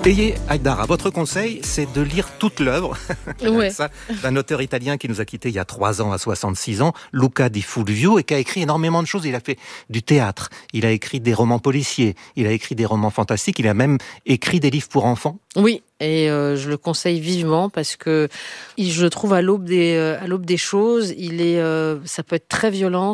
Ayez Haïdara, votre conseil, c'est de lire toute l'œuvre d'un auteur italien qui nous a quittés il y a 3 ans à 66 ans, Luca Di Fulvio, et qui a écrit énormément de choses. Il a fait du théâtre, il a écrit des romans policiers, il a écrit des romans fantastiques, il a même écrit des livres pour enfants. Oui, et je le conseille vivement parce que je le trouve à l'aube des choses. Ça peut être très violent,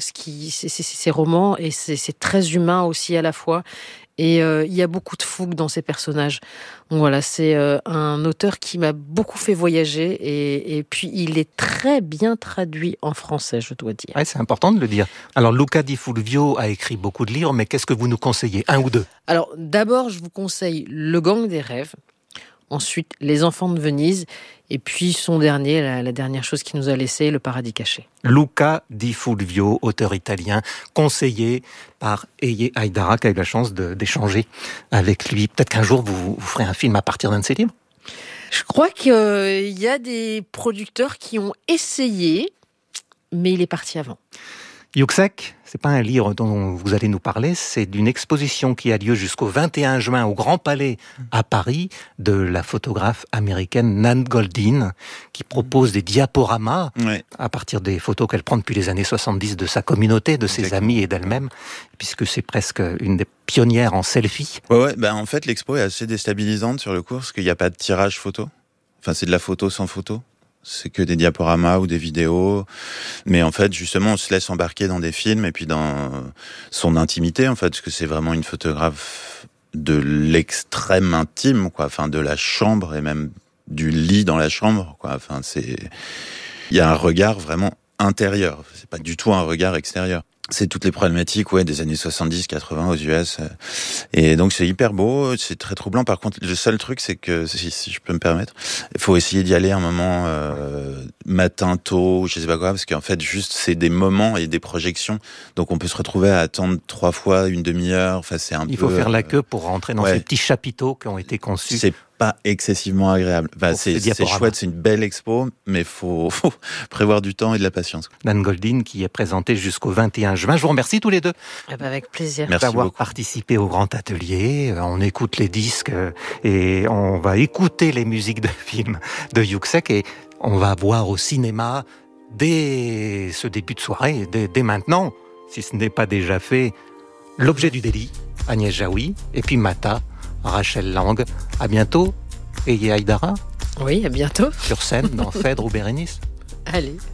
ces romans, et c'est très humain aussi à la fois. Et il y a beaucoup de fougue dans ces personnages. Donc voilà, c'est un auteur qui m'a beaucoup fait voyager et puis il est très bien traduit en français, je dois dire. Ouais, c'est important de le dire. Alors Luca Di Fulvio a écrit beaucoup de livres, mais qu'est-ce que vous nous conseillez? 1 ou 2? Alors d'abord, je vous conseille Le Gang des rêves. Ensuite, Les enfants de Venise. Et puis son dernier, la dernière chose qu'il nous a laissé, Le paradis caché. Luca Di Fulvio, auteur italien, conseillé par Ayez Haïdara, qui a eu la chance d'échanger avec lui. Peut-être qu'un jour, vous ferez un film à partir d'un de ses livres? Je crois qu'il y a des producteurs qui ont essayé, mais il est parti avant. Yuxek, c'est pas un livre dont vous allez nous parler, c'est d'une exposition qui a lieu jusqu'au 21 juin au Grand Palais à Paris de la photographe américaine Nan Goldin, qui propose des diaporamas à partir des photos qu'elle prend depuis les années 70 de sa communauté, de ses amis et d'elle-même, puisque c'est presque une des pionnières en selfie. En fait, l'expo est assez déstabilisante sur le cours, parce qu'il n'y a pas de tirage photo. Enfin, c'est de la photo sans photo. C'est que des diaporamas ou des vidéos. Mais en fait, justement, on se laisse embarquer dans des films et puis dans son intimité, en fait, parce que c'est vraiment une photographe de l'extrême intime, quoi. Enfin, de la chambre et même du lit dans la chambre, quoi. Enfin, il y a un regard vraiment intérieur. C'est pas du tout un regard extérieur. C'est toutes les problématiques, des années 70, 80 aux US. Et donc, c'est hyper beau, c'est très troublant. Par contre, le seul truc, c'est que, si je peux me permettre, il faut essayer d'y aller un moment, matin, tôt, je sais pas quoi, parce qu'en fait, juste, c'est des moments et des projections. Donc, on peut se retrouver à attendre 3 fois une demi-heure. Enfin, il faut faire la queue pour rentrer dans ces petits chapiteaux qui ont été conçus. C'est pas excessivement agréable. Enfin, c'est chouette, c'est une belle expo, mais faut prévoir du temps et de la patience. Nan Goldin, qui est présentée jusqu'au 21 juin. Je vous remercie tous les deux. Avec plaisir. Merci d'avoir participé au grand atelier. On écoute les disques et on va écouter les musiques de films de Yuxek et on va voir au cinéma dès ce début de soirée, dès maintenant, si ce n'est pas déjà fait, L'objet du délit, Agnès Jaoui, et puis Mata, Rachel Lang. À bientôt, Ayez Haïdara. Oui, à bientôt. Sur scène, dans Phèdre ou Bérénice. Allez.